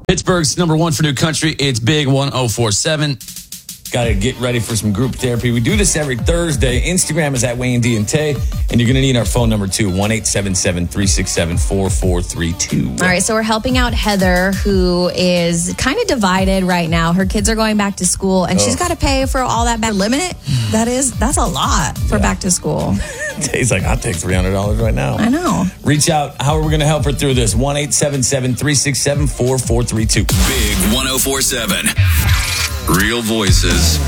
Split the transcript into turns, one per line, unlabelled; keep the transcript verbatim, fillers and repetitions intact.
Pittsburgh's number one for new country. It's Big one oh four seven. Got to get ready for some group therapy. We do this every Thursday. Instagram is at Wayne D and Tay. And you're going to need our phone number too, one eight seven seven, three six seven, four four three two.
All right, so we're helping out Heather, who is kind of divided right now. Her kids are going back to school, and oh. she's got to pay for all that back limit. That is, that's a lot for yeah. back to school.
Tay's like, I'll take three hundred dollars right now.
I know.
Reach out. How are we going to help her through this? one eight seven seven, three six seven, four four three two.
Big one oh four seven. Real voices,